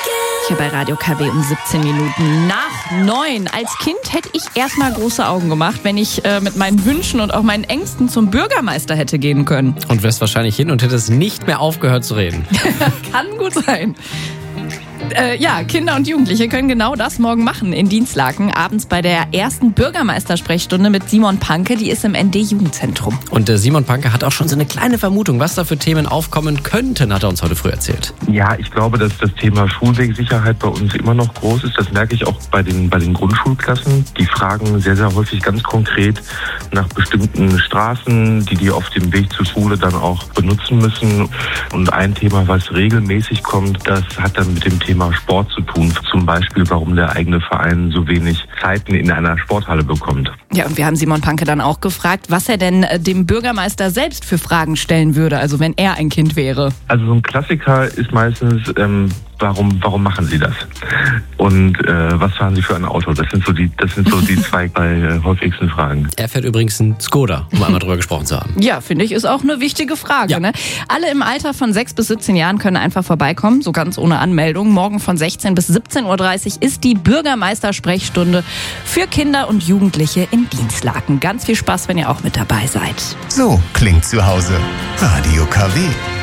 Hier bei Radio KW um 17 Minuten nach 9. Als Kind hätte ich erstmal große Augen gemacht, wenn ich mit meinen Wünschen und auch meinen Ängsten zum Bürgermeister hätte gehen können. Und wärst wahrscheinlich hin und hättest nicht mehr aufgehört zu reden. Kann gut sein. Kinder und Jugendliche können genau das morgen machen in Dinslaken. Abends bei der ersten Bürgermeistersprechstunde mit Simon Panke, die ist im ND-Jugendzentrum. Und Simon Panke hat auch schon so eine kleine Vermutung, was da für Themen aufkommen könnten, hat er uns heute früh erzählt. Ja, ich glaube, dass das Thema Schulwegsicherheit bei uns immer noch groß ist. Das merke ich auch bei den Grundschulklassen. Die fragen sehr, sehr häufig ganz konkret nach bestimmten Straßen, die auf dem Weg zur Schule dann auch benutzen müssen. Und ein Thema, was regelmäßig kommt, das hat dann mit dem Thema Sport zu tun. Zum Beispiel, warum der eigene Verein so wenig Zeiten in einer Sporthalle bekommt. Ja, und wir haben Simon Panke dann auch gefragt, was er denn dem Bürgermeister selbst für Fragen stellen würde, also wenn er ein Kind wäre. Also so ein Klassiker ist meistens, warum machen Sie das? Und was fahren Sie für ein Auto? Das sind so die zwei häufigsten Fragen. Er fährt übrigens einen Skoda, um einmal drüber gesprochen zu haben. Ja, finde ich, ist auch eine wichtige Frage. Ja. Ne? Alle im Alter von 6 bis 17 Jahren können einfach vorbeikommen, so ganz ohne Anmeldung. Morgen von 16 bis 17.30 Uhr ist die Bürgermeistersprechstunde für Kinder und Jugendliche in Dinslaken. Ganz viel Spaß, wenn ihr auch mit dabei seid. So klingt zu Hause. Radio KW.